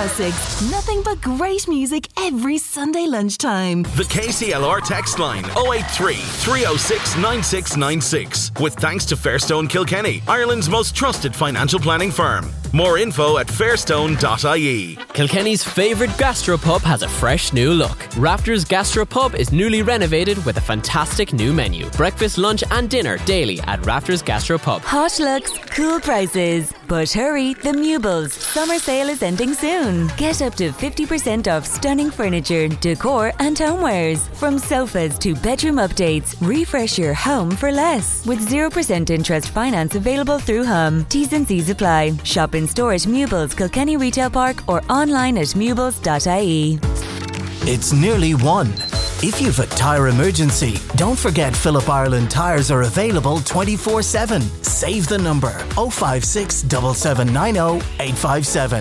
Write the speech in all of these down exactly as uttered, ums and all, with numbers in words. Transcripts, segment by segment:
classics. Nothing but great music every Sunday lunchtime. The K C L R text line oh eight three, three oh six, nine six nine six. With thanks to Fairstone Kilkenny, Ireland's most trusted financial planning firm. More info at fairstone dot I E. Kilkenny's favourite gastropub has a fresh new look. Rafters Gastropub is newly renovated with a fantastic new menu. Breakfast, lunch and dinner daily at Rafters Gastropub. Hot looks, cool prices. But hurry, the Mewbles summer sale is ending soon. Get up to fifty percent off stunning furniture, decor and homewares. From sofas to bedroom updates, refresh your home for less. With zero percent interest finance available through Hum. T's and C's apply. Shop in store at Mewbles Kilkenny Retail Park or online at mewbles dot I E. It's nearly one. If you've a tyre emergency, don't forget Phillip Ireland tyres are available twenty-four seven. Save the number oh five six, seven seven nine oh, eight five seven.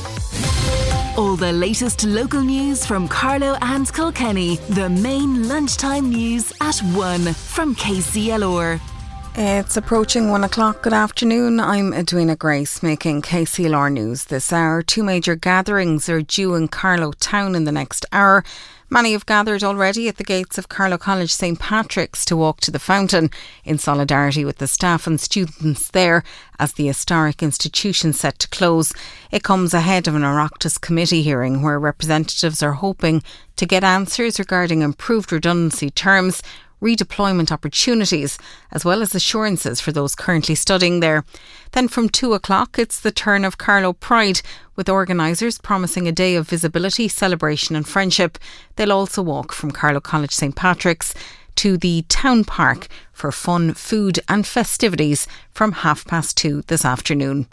All the latest local news from Carlow and Kilkenny. The main lunchtime news at one from K C L R. It's approaching one o'clock. Good afternoon. I'm Edwina Grace making K C L R news this hour. Two major gatherings are due in Carlow town in the next hour. Many have gathered already at the gates of Carlow College St Patrick's to walk to the fountain in solidarity with the staff and students there as the historic institution set to close. It comes ahead of an Oireachtas committee hearing where representatives are hoping to get answers regarding improved redundancy terms, redeployment opportunities, as well as assurances for those currently studying there. Then from two o'clock, it's the turn of Carlow Pride, with organisers promising a day of visibility, celebration and friendship. They'll also walk from Carlow College St Patrick's to the town park for fun, food and festivities from half past two this afternoon.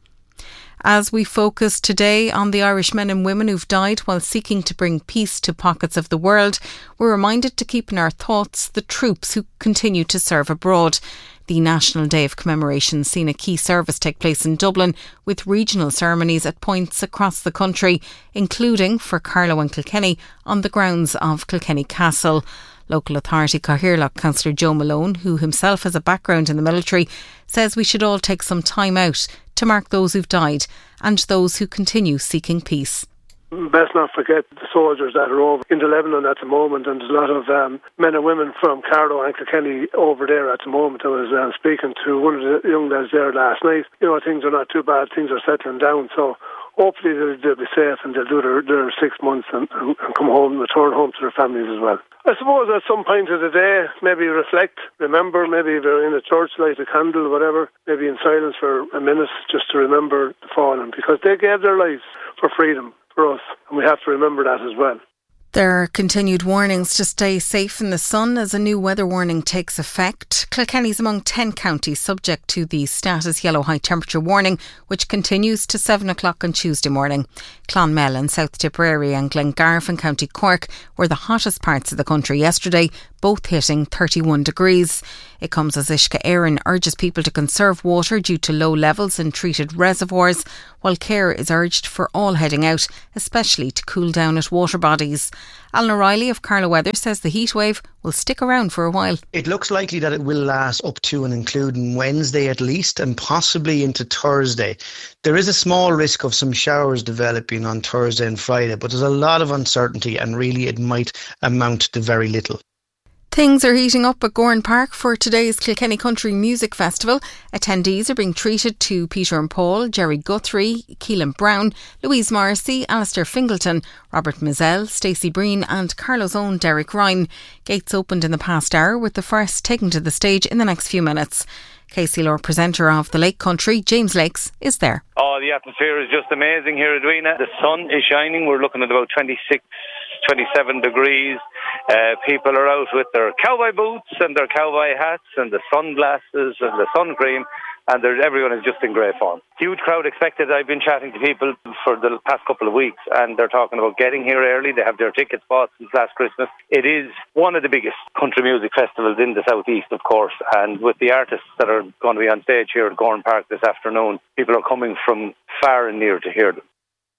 As we focus today on the Irish men and women who've died while seeking to bring peace to pockets of the world, we're reminded to keep in our thoughts the troops who continue to serve abroad. The National Day of Commemoration seen a key service take place in Dublin with regional ceremonies at points across the country, including for Carlow and Kilkenny on the grounds of Kilkenny Castle. Local authority Cathaoirleach Councillor Joe Malone, who himself has a background in the military, says we should all take some time out to mark those who've died and those who continue seeking peace. Best not forget the soldiers that are over into Lebanon at the moment, and there's a lot of um, men and women from Carlow and Kilkenny over there at the moment. I was uh, speaking to one of the young lads there last night. You know, things are not too bad, things are settling down, so hopefully they'll, they'll be safe and they'll do their, their six months and, and, and come home, return home to their families as well. I suppose at some point of the day, maybe reflect, remember, maybe if you're in a church, light a candle, whatever, maybe in silence for a minute just to remember the fallen, because they gave their lives for freedom for us, and we have to remember that as well. There are continued warnings to stay safe in the sun as a new weather warning takes effect. Kilkenny is among ten counties subject to the status yellow high temperature warning, which continues to seven o'clock on Tuesday morning. Clonmel and South Tipperary and Glengarriff in County Cork were the hottest parts of the country yesterday, both hitting thirty-one degrees. It comes as Uisce Éireann urges people to conserve water due to low levels in treated reservoirs, while care is urged for all heading out, especially to cool down at water bodies. Alan O'Reilly of Carlow Weather says the heatwave will stick around for a while. It looks likely that it will last up to and including Wednesday at least, and possibly into Thursday. There is a small risk of some showers developing on Thursday and Friday, but there's a lot of uncertainty and really it might amount to very little. Things are heating up at Gowran Park for today's Kilkenny Country Music Festival. Attendees are being treated to Peter and Paul, Jerry Guthrie, Keelan Brown, Louise Morrissey, Alistair Fingleton, Robert Mizell, Stacey Breen and Carlow's own Derek Ryan. Gates opened in the past hour, with the first taken to the stage in the next few minutes. K C L R presenter of the Lake Country, James Lakes, is there. Oh, the atmosphere is just amazing here, Edwina. The sun is shining. We're looking at about twenty-six, twenty-seven degrees. Uh, people are out with their cowboy boots and their cowboy hats and the sunglasses and the sun cream, and everyone is just in great form. Huge crowd expected. I've been chatting to people for the past couple of weeks and they're talking about getting here early. They have their tickets bought since last Christmas. It is one of the biggest country music festivals in the southeast, of course, and with the artists that are going to be on stage here at Gowran Park this afternoon, people are coming from far and near to hear them.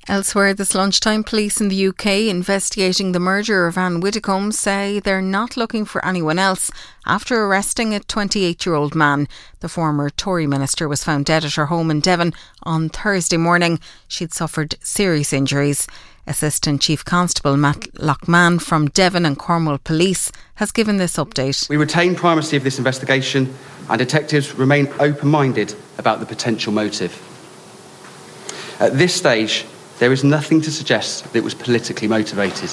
Elsewhere this lunchtime, police in the U K investigating the murder of Anne Widdecombe say they're not looking for anyone else after arresting a twenty-eight-year-old man. The former Tory minister was found dead at her home in Devon on Thursday morning. She'd suffered serious injuries. Assistant Chief Constable Matt Lockman from Devon and Cornwall Police has given this update. We retain primacy of this investigation and detectives remain open-minded about the potential motive. At this stage, there is nothing to suggest that it was politically motivated.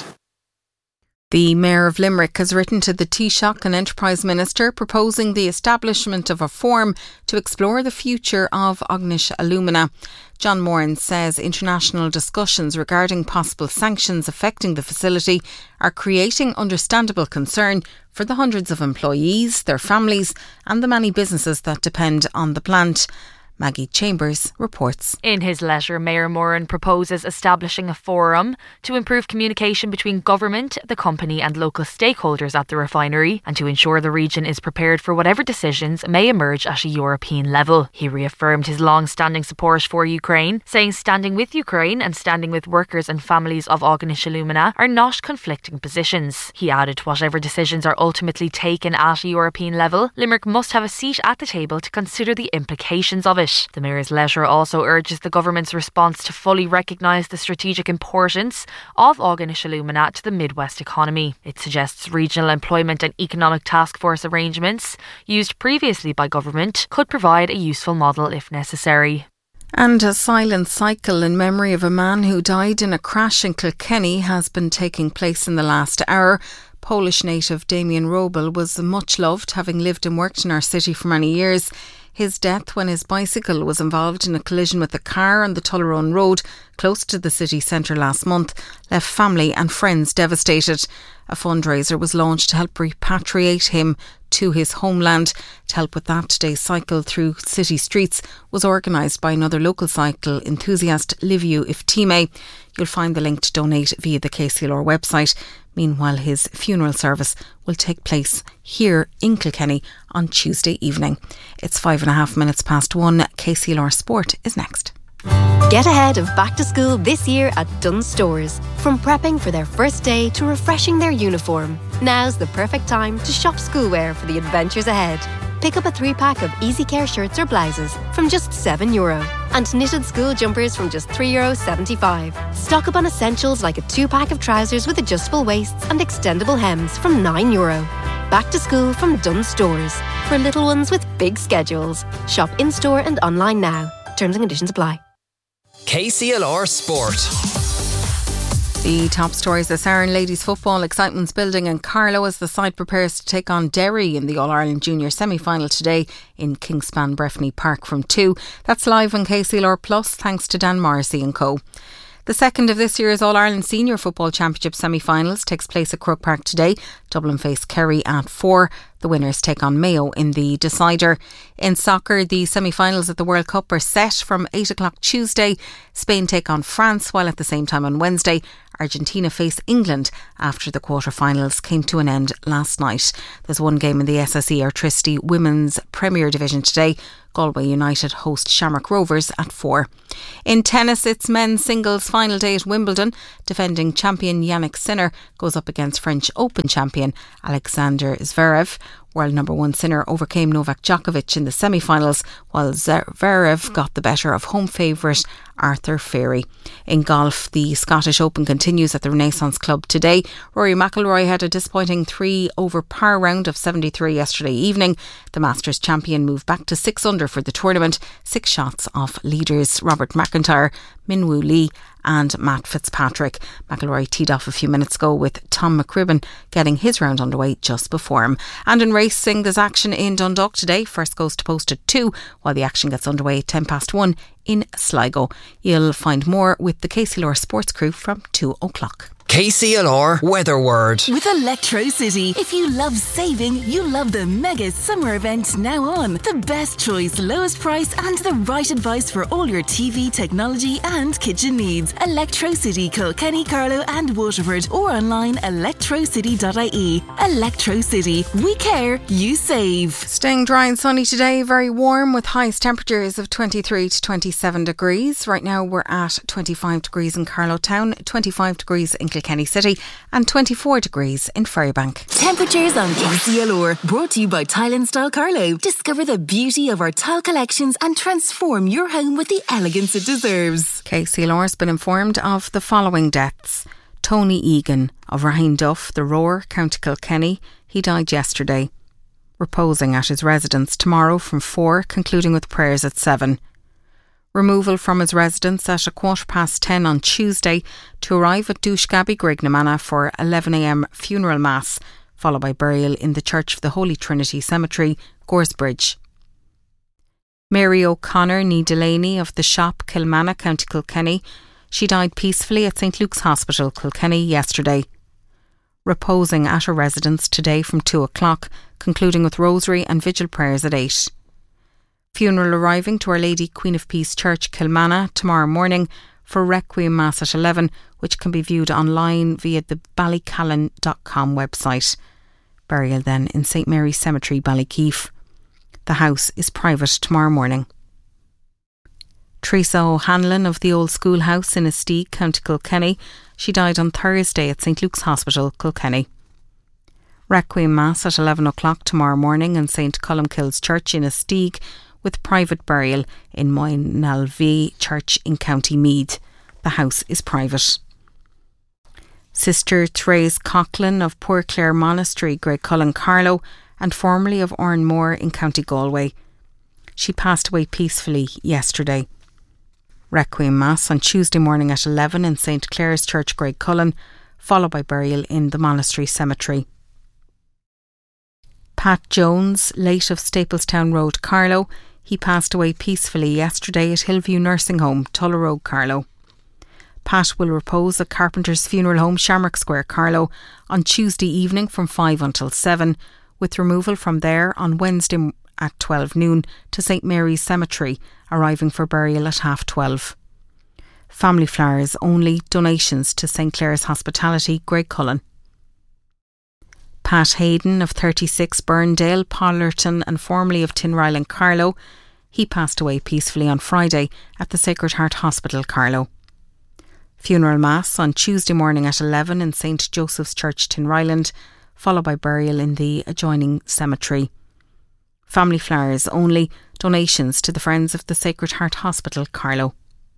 The Mayor of Limerick has written to the Taoiseach and Enterprise Minister proposing the establishment of a forum to explore the future of Ognish Alumina. John Moran says international discussions regarding possible sanctions affecting the facility are creating understandable concern for the hundreds of employees, their families and the many businesses that depend on the plant. Maggie Chambers reports. In his letter, Mayor Moran proposes establishing a forum to improve communication between government, the company and local stakeholders at the refinery and to ensure the region is prepared for whatever decisions may emerge at a European level. He reaffirmed his long-standing support for Ukraine, saying standing with Ukraine and standing with workers and families of Ognish Alumina are not conflicting positions. He added whatever decisions are ultimately taken at a European level, Limerick must have a seat at the table to consider the implications of it. The Mayor's letter also urges the government's response to fully recognise the strategic importance of Ognish Alumina to the Midwest economy. It suggests regional employment and economic task force arrangements used previously by government could provide a useful model if necessary. And a silent cycle in memory of a man who died in a crash in Kilkenny has been taking place in the last hour. Polish native Damien Robel was much loved, having lived and worked in our city for many years. His death when his bicycle was involved in a collision with a car on the Tullaroan Road close to the city centre last month left family and friends devastated. A fundraiser was launched to help repatriate him to his homeland. To help with that, today's cycle through city streets was organised by another local cycle enthusiast, Liviu Iftime. You'll find the link to donate via the K C L R website. Meanwhile, his funeral service will take place here in Kilkenny on Tuesday evening. It's five and a half minutes past one. K C L R Sport is next. Get ahead of back to school this year at Dunnes Stores. From prepping for their first day to refreshing their uniform, now's the perfect time to shop schoolwear for the adventures ahead. Pick up a three-pack of Easy Care shirts or blouses from just seven euro and knitted school jumpers from just three euro seventy-five. Stock up on essentials like a two-pack of trousers with adjustable waists and extendable hems from nine euro. Back to school from Dunnes Stores for little ones with big schedules. Shop in-store and online now. Terms and conditions apply. K C L R Sport. The top stories this hour in ladies football. Excitement's building in Carlow as the side prepares to take on Derry in the All-Ireland Junior semi-final today in Kingspan Breffni Park from two. That's live on K C L R Plus thanks to Dan Morrissey and co. The second of this year's All-Ireland Senior Football Championship semi-finals takes place at Croke Park today. Dublin face Kerry at four. The winners take on Mayo in the decider. In soccer, the semi-finals at the World Cup are set from eight o'clock Tuesday. Spain take on France, while at the same time on Wednesday, Argentina face England after the quarter-finals came to an end last night. There's one game in the S S E Airtricity Women's Premier Division today. Galway United host Shamrock Rovers at four. In tennis, it's men's singles final day at Wimbledon. Defending champion Yannick Sinner goes up against French Open champion Alexander Zverev. World number one Sinner overcame Novak Djokovic in the semi-finals, while Zverev got the better of home favourite Arthur Fairy. In golf, the Scottish Open continues at the Renaissance Club today. Rory McIlroy had a disappointing three over par round of seventy-three yesterday evening. The Masters champion moved back to six under for the tournament, six shots off leaders Robert McIntyre, Minwoo Lee and Matt Fitzpatrick. McIlroy teed off a few minutes ago with Tom McCribbin getting his round underway just before him. And in racing, there's action in Dundalk today. First goes to post at two, while the action gets underway at ten past one in Sligo. You'll find more with the K C L R Sports crew from two o'clock. K C L R Weather Word. With Electrocity. If you love saving, you love the mega summer event now on. The best choice, lowest price and the right advice for all your T V, technology and kitchen needs. Electrocity, Kilkenny, Carlow and Waterford, or online electro electrocity dot I E. Electrocity. We care, you save. Staying dry and sunny today, very warm with highest temperatures of twenty-three to twenty-seven degrees. Right now we're at twenty-five degrees in Carlow Town, twenty-five degrees in Kilkenny City and twenty-four degrees in Ferrybank. Temperatures on K C L R, brought to you by Tile and Style Carlow. Discover the beauty of our tile collections and transform your home with the elegance it deserves. K C L R has been informed of the following deaths. Tony Egan of Raheen-Duff, The Roar, County Kilkenny. He died yesterday. Reposing at his residence tomorrow from four, concluding with prayers at seven. Removal from his residence at a quarter past ten on Tuesday to arrive at Douchgabbey, Grignamanagh for eleven a m funeral mass, followed by burial in the Church of the Holy Trinity Cemetery, Goresbridge. Mary O'Connor ní Delaney of The Shop, Kilmanagh, County Kilkenny. She died peacefully at Saint Luke's Hospital, Kilkenny, yesterday. Reposing at her residence today from two o'clock, concluding with rosary and vigil prayers at eight. Funeral arriving to Our Lady Queen of Peace Church, Kilmanagh, tomorrow morning for Requiem Mass at eleven, which can be viewed online via the ballycallan dot com website. Burial then in Saint Mary's Cemetery, Ballykeefe. The house is private tomorrow morning. Teresa O'Hanlon of the Old Schoolhouse in Esteeg, County Kilkenny. She died on Thursday at Saint Luke's Hospital, Kilkenny. Requiem Mass at eleven o'clock tomorrow morning in Saint Columkille's Church in Esteeg, with private burial in Moynalvey Church in County Meath. The house is private. Sister Therese Coughlin of Poor Clare Monastery, Greycullen, Carlow, and formerly of Oranmore in County Galway. She passed away peacefully yesterday. Requiem Mass on Tuesday morning at eleven in Saint Clare's Church, Greycullen, followed by burial in the Monastery Cemetery. Pat Jones, late of Staplestown Road, Carlow. He passed away peacefully yesterday at Hillview Nursing Home, Tulla Road, Carlow. Pat will repose at Carpenter's Funeral Home, Shamrock Square, Carlow, on Tuesday evening from five until seven, with removal from there on Wednesday at twelve noon to Saint Mary's Cemetery, arriving for burial at half twelve. Family flowers only, donations to Saint Clare's Hospitality, Greycullen. Pat Hayden of thirty-six Burndale, Pollerton and formerly of Tinryland, Carlow. He passed away peacefully on Friday at the Sacred Heart Hospital, Carlow. Funeral Mass on Tuesday morning at eleven in Saint Joseph's Church, Tinryland, followed by burial in the adjoining cemetery. Family flowers only, donations to the Friends of the Sacred Heart Hospital, Carlow.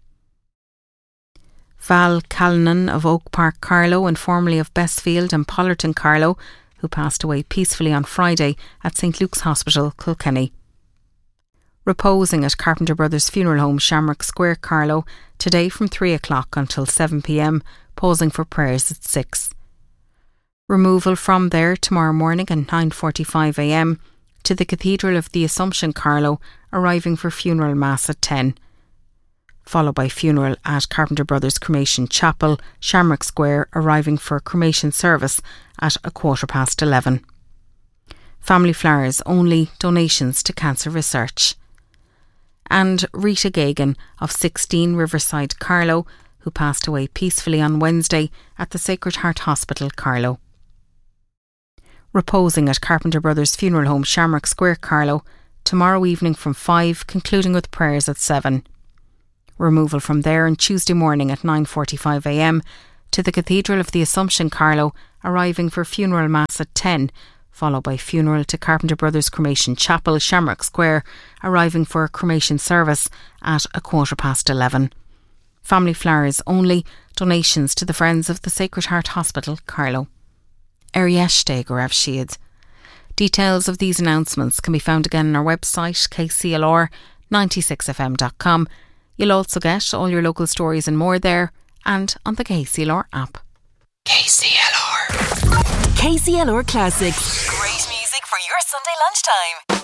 Val Callinan of Oak Park, Carlow, and formerly of Bestfield and Pollerton, Carlow, who passed away peacefully on Friday at Saint Luke's Hospital, Kilkenny. Reposing at Carpenter Brothers Funeral Home, Shamrock Square, Carlow, today from three o'clock until seven p m, pausing for prayers at six. Removal from there tomorrow morning at nine forty-five a m to the Cathedral of the Assumption, Carlow, arriving for funeral mass at ten. Followed by funeral at Carpenter Brothers Cremation Chapel, Shamrock Square, arriving for cremation service at a quarter past eleven. Family flowers only, donations to cancer research. And Rita Gagan of sixteen Riverside, Carlow, who passed away peacefully on Wednesday at the Sacred Heart Hospital, Carlow. Reposing at Carpenter Brothers Funeral Home, Shamrock Square, Carlow, tomorrow evening from five, concluding with prayers at seven. Removal from there on Tuesday morning at nine forty-five a m to the Cathedral of the Assumption, Carlow, arriving for funeral mass at ten, followed by funeral to Carpenter Brothers Cremation Chapel, Shamrock Square, arriving for a cremation service at a quarter past eleven. Family flowers only, donations to the Friends of the Sacred Heart Hospital, Carlow. Arieshte go raibh siad. Details of these announcements can be found again on our website, k c l r ninety-six f m dot com. You'll also get all your local stories and more there, and on the K C L R app. K C L R. K C L R Classics. Great music for your Sunday lunchtime.